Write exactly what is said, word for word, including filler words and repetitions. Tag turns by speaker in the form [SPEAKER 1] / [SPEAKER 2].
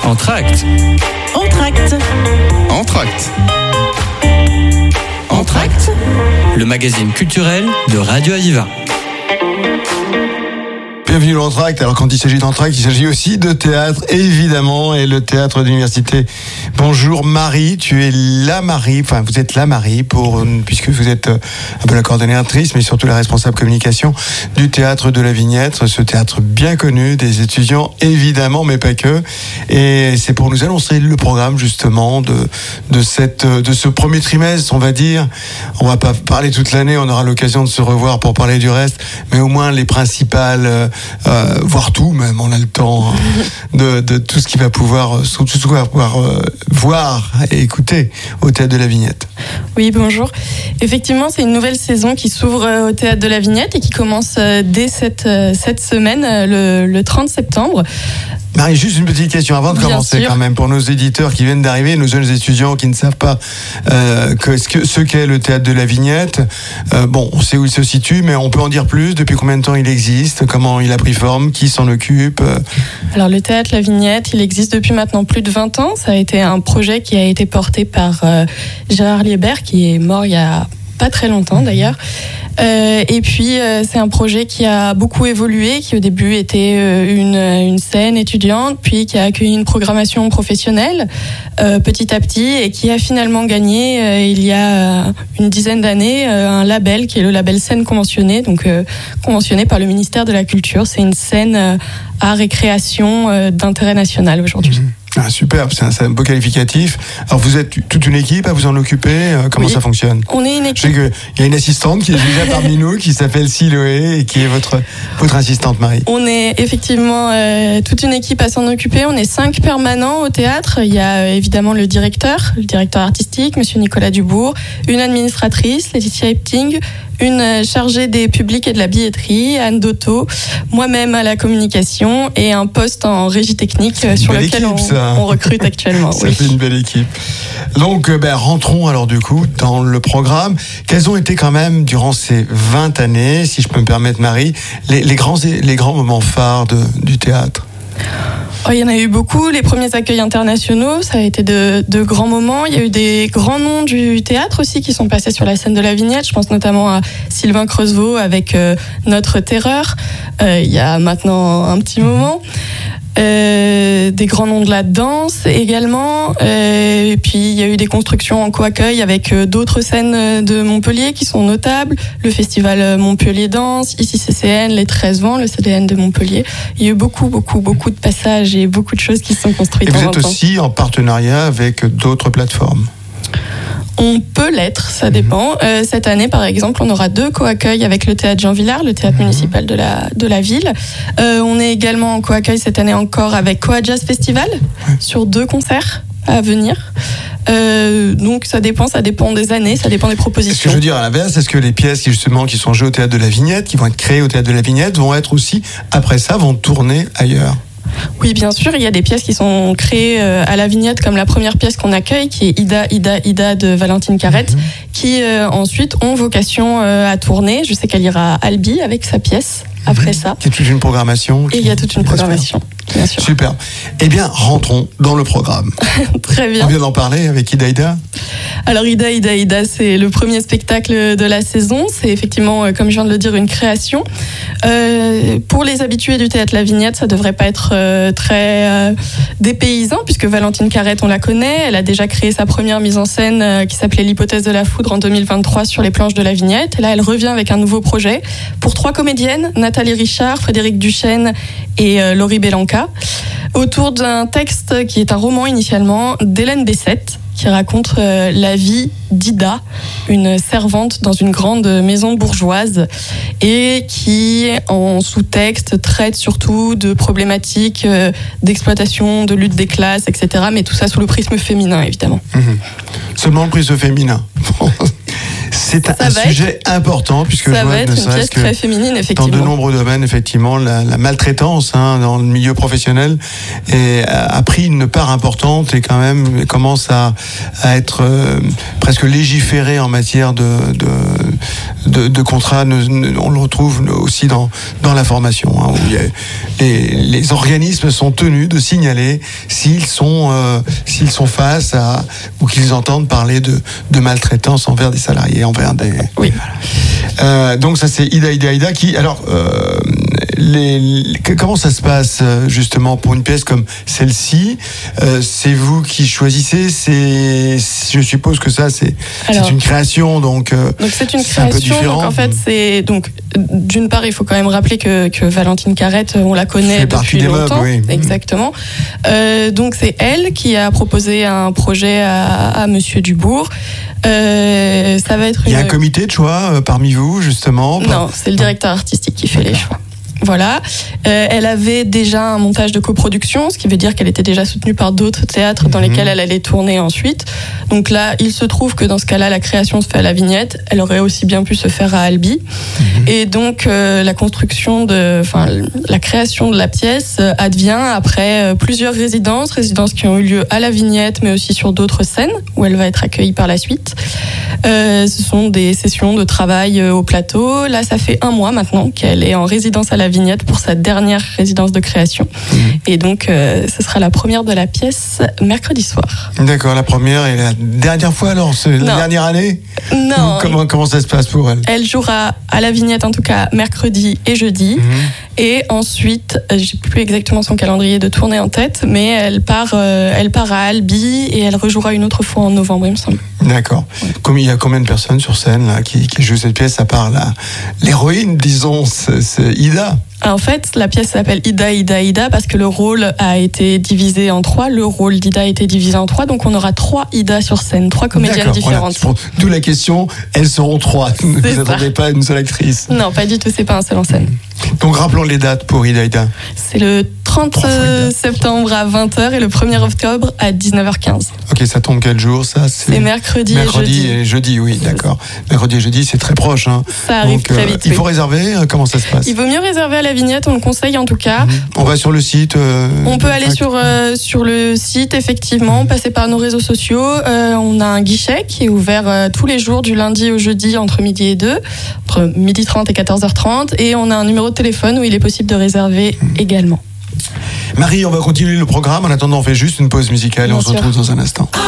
[SPEAKER 1] Entracte.
[SPEAKER 2] Entracte.
[SPEAKER 3] Entracte.
[SPEAKER 1] Entracte, le magazine culturel de Radio Aviva.
[SPEAKER 4] Bienvenue dans Entracte. Alors quand il s'agit d'Entracte, il s'agit aussi de théâtre, évidemment, et le théâtre d'université. Bonjour Marie, tu es la Marie, enfin vous êtes la Marie, pour, puisque vous êtes un peu la coordonnatrice, mais surtout la responsable communication du théâtre de la Vignette, ce théâtre bien connu des étudiants, évidemment, mais pas que. Et c'est pour nous annoncer le programme justement de, de, cette, de ce premier trimestre, on va dire. On va pas parler toute l'année, on aura l'occasion de se revoir pour parler du reste, mais au moins les principales... Euh, voir tout même, on a le temps hein, de, de tout ce qui va pouvoir, tout ce qu'on va pouvoir euh, voir et écouter au Théâtre de la Vignette.
[SPEAKER 5] Oui, bonjour. Effectivement, c'est une nouvelle saison qui s'ouvre au Théâtre de la Vignette et qui commence dès cette, cette semaine, le, le trente septembre.
[SPEAKER 4] Marie, juste une petite question avant de
[SPEAKER 5] Bien
[SPEAKER 4] commencer
[SPEAKER 5] sûr.
[SPEAKER 4] quand même, pour nos éditeurs qui viennent d'arriver, nos jeunes étudiants qui ne savent pas euh, que, ce, que, ce qu'est le Théâtre de la Vignette. Euh, bon, on sait où il se situe, mais on peut en dire plus, depuis combien de temps il existe, comment il a pris forme, qui s'en occupe.
[SPEAKER 5] Alors le Théâtre La Vignette, il existe depuis maintenant plus de vingt ans. Ça a été un projet qui a été porté par euh, Gérard Liébert, qui est mort il y a pas très longtemps d'ailleurs. Euh, et puis euh, c'est un projet qui a beaucoup évolué, qui au début était euh, une, une scène étudiante, puis qui a accueilli une programmation professionnelle euh, petit à petit, et qui a finalement gagné euh, il y a euh, une dizaine d'années euh, un label qui est le label scène conventionnée, donc euh, conventionné par le ministère de la Culture. C'est une scène euh, art et création euh, d'intérêt national aujourd'hui.
[SPEAKER 4] Mmh. Ah, superbe, c'est un, c'est un beau qualificatif. Alors vous êtes toute une équipe à vous en occuper, euh, comment
[SPEAKER 5] Oui.
[SPEAKER 4] ça fonctionne?
[SPEAKER 5] On est une
[SPEAKER 4] Je sais
[SPEAKER 5] équipe.
[SPEAKER 4] qu'il y a une assistante qui est déjà parmi nous, qui s'appelle Siloé, et qui est votre, votre assistante Marie.
[SPEAKER 5] On est effectivement euh, toute une équipe à s'en occuper. On est cinq permanents au théâtre. Il y a euh, évidemment le directeur, le directeur artistique, monsieur Nicolas Dubourg, une administratrice, Laetitia Epting, une chargée des publics et de la billetterie, Anne Dotto, moi-même à la communication, et un poste en régie technique euh, sur
[SPEAKER 4] belle
[SPEAKER 5] lequel
[SPEAKER 4] équipe,
[SPEAKER 5] on,
[SPEAKER 4] ça.
[SPEAKER 5] on recrute actuellement.
[SPEAKER 4] Ça
[SPEAKER 5] Oui.
[SPEAKER 4] fait une belle équipe. Donc, euh, ben, rentrons alors du coup dans le programme. Quels ont été quand même, durant ces vingt années, si je peux me permettre Marie, les, les, grands, les grands moments phares de, du théâtre?
[SPEAKER 5] Oh, il y en a eu beaucoup. Les premiers accueils internationaux, ça a été de, de grands moments. Il y a eu des grands noms du théâtre aussi qui sont passés sur la scène de la Vignette. Je pense notamment à Sylvain Creusevaux avec euh, Notre Terreur, euh, il y a maintenant un petit moment. Euh, des grands noms de la danse également, euh, et puis il y a eu des constructions en co-accueil avec euh, d'autres scènes de Montpellier qui sont notables, le festival Montpellier Danse, ici C C N, les treize vents, le C D N de Montpellier. Il y a eu beaucoup, beaucoup, beaucoup de passages et beaucoup de choses qui se sont construites.
[SPEAKER 4] Et vous
[SPEAKER 5] en
[SPEAKER 4] êtes
[SPEAKER 5] vingt ans.
[SPEAKER 4] aussi en partenariat avec d'autres plateformes?
[SPEAKER 5] On peut l'être, ça dépend. Euh, cette année, par exemple, on aura deux co-accueils avec le théâtre Jean Villard, le théâtre municipal de la, de la ville. Euh, on est également en co-accueil cette année encore avec Coa Jazz Festival, sur deux concerts à venir. Euh, donc ça dépend, ça dépend des années, ça dépend des propositions.
[SPEAKER 4] Est-ce que je veux dire à l'inverse, est-ce que les pièces qui justement qui sont jouées au Théâtre de la Vignette, qui vont être créées au Théâtre de la Vignette, vont être aussi, après ça, vont tourner ailleurs?
[SPEAKER 5] Oui, bien sûr, il y a des pièces qui sont créées à la Vignette, comme la première pièce qu'on accueille, qui est Ida, Ida, Ida de Valentine Carrette, mmh. qui euh, ensuite ont vocation euh, à tourner. Je sais qu'elle ira à Albi avec sa pièce après mmh. ça.
[SPEAKER 4] Il y a toute une programmation.
[SPEAKER 5] Et il y a toute une programmation, bien sûr.
[SPEAKER 4] Super. Eh bien, rentrons dans le programme.
[SPEAKER 5] Très bien.
[SPEAKER 4] On vient d'en parler avec Ida, Ida.
[SPEAKER 5] Alors Ida, Ida, Ida, c'est le premier spectacle de la saison. C'est effectivement, comme je viens de le dire, une création. Euh, pour les habitués du théâtre La Vignette, ça devrait pas être euh, très euh, dépaysant, puisque Valentine Carrette, on la connaît. Elle a déjà créé sa première mise en scène euh, qui s'appelait L'hypothèse de la foudre en deux mille vingt-trois sur les planches de La Vignette. Et là, elle revient avec un nouveau projet pour trois comédiennes, Nathalie Richard, Frédéric Duchesne et euh, Laurie Bellanca, autour d'un texte qui est un roman initialement d'Hélène Bessette, qui raconte euh, la vie d'Ida, une servante dans une grande maison bourgeoise, et qui, en sous-texte, traite surtout de problématiques euh, d'exploitation, de lutte des classes, et cetera. Mais tout ça sous le prisme féminin, évidemment.
[SPEAKER 4] Mmh. Seulement le prisme féminin. C'est un,
[SPEAKER 5] Ça
[SPEAKER 4] un
[SPEAKER 5] va
[SPEAKER 4] sujet important puisque
[SPEAKER 5] Ça
[SPEAKER 4] je vois
[SPEAKER 5] va être
[SPEAKER 4] ne
[SPEAKER 5] une
[SPEAKER 4] serait-ce
[SPEAKER 5] pièce
[SPEAKER 4] que
[SPEAKER 5] très féminine,
[SPEAKER 4] dans
[SPEAKER 5] effectivement.
[SPEAKER 4] de nombreux domaines, effectivement, la, la maltraitance hein, dans le milieu professionnel est, a pris une part importante et quand même commence à, à être euh, presque légiférée en matière de, de, de, de contrats. On le retrouve aussi dans, dans la formation, hein, où il y a, les, les organismes sont tenus de signaler s'ils sont, euh, s'ils sont face à ou qu'ils entendent parler de, de maltraitance envers des salariés, envers des.
[SPEAKER 5] Oui.
[SPEAKER 4] Euh, donc ça c'est Ida Ida Ida qui alors euh, les, les, comment ça se passe justement pour une pièce comme celle-ci euh, c'est vous qui choisissez, c'est je suppose que ça c'est alors, c'est une création donc euh,
[SPEAKER 5] donc c'est une création un donc en fait c'est donc d'une part il faut quand même rappeler que, que Valentine Carrette on la connaît depuis longtemps meubles, oui. Exactement euh, donc c'est elle qui a proposé un projet à, à Monsieur Dubourg. Euh, ça va être une...
[SPEAKER 4] Il y a un comité de choix euh, parmi vous, justement?
[SPEAKER 5] Non, c'est le directeur artistique qui fait D'accord. les choix. Voilà. Euh, elle avait déjà un montage de coproduction, ce qui veut dire qu'elle était déjà soutenue par d'autres théâtres dans mmh. lesquels elle allait tourner ensuite. Donc là, il se trouve que dans ce cas-là, la création se fait à la Vignette. Elle aurait aussi bien pu se faire à Albi. Mmh. Et donc, euh, la construction de, enfin, la création de la pièce advient après euh, plusieurs résidences, résidences qui ont eu lieu à la Vignette, mais aussi sur d'autres scènes où elle va être accueillie par la suite. Euh, ce sont des sessions de travail au plateau. Là, ça fait un mois maintenant qu'elle est en résidence à la Vignette pour sa dernière résidence de création. Mmh. Et donc, euh, ce sera la première de la pièce mercredi soir.
[SPEAKER 4] D'accord, la première et la dernière fois alors, c'est la dernière année?
[SPEAKER 5] Non.
[SPEAKER 4] Comment, comment ça se passe pour elle?
[SPEAKER 5] Elle jouera à la Vignette en tout cas mercredi et jeudi. Mmh. Et ensuite, j'ai plus exactement son calendrier de tournée en tête, mais elle part, euh, elle part à Albi et elle rejouera une autre fois en novembre, il me semble.
[SPEAKER 4] D'accord. Ouais. Il y a combien de personnes sur scène là, qui, qui jouent cette pièce à part la, l'héroïne, disons, c'est, c'est Ida?
[SPEAKER 5] En fait, la pièce s'appelle Ida, Ida, Ida parce que le rôle a été divisé en trois. Le rôle d'Ida a été divisé en trois, donc on aura trois Ida sur scène, trois comédiennes D'accord, différentes.
[SPEAKER 4] Voilà. D'où la question, elles seront trois. Vous n'attendez pas une seule actrice.
[SPEAKER 5] Non, pas du tout, c'est pas un seul en scène.
[SPEAKER 4] Donc rappelons les dates pour Ida, Ida.
[SPEAKER 5] C'est le trente septembre à vingt heures et le premier octobre à dix-neuf heures quinze.
[SPEAKER 4] Ok, ça tombe quel jour ça?
[SPEAKER 5] C'est, c'est mercredi,
[SPEAKER 4] mercredi
[SPEAKER 5] et jeudi.
[SPEAKER 4] et jeudi, oui, d'accord. Mercredi et jeudi, c'est très proche. Hein.
[SPEAKER 5] Ça arrive donc, très vite.
[SPEAKER 4] Euh, il faut oui. réserver, comment ça se passe?
[SPEAKER 5] Il vaut mieux réserver à la Vignette, on le conseille en tout cas.
[SPEAKER 4] Mmh. On va sur le site euh,
[SPEAKER 5] On peut aller sur, euh, sur le site, effectivement, mmh. passer par nos réseaux sociaux. Euh, on a un guichet qui est ouvert euh, tous les jours du lundi au jeudi entre midi et deux, entre midi trente et quatorze heures trente. Et on a un numéro de téléphone où il est possible de réserver mmh. également.
[SPEAKER 4] Marie, on va continuer le programme. En attendant, on fait juste une pause musicale Bien et on sûr. se retrouve dans un instant.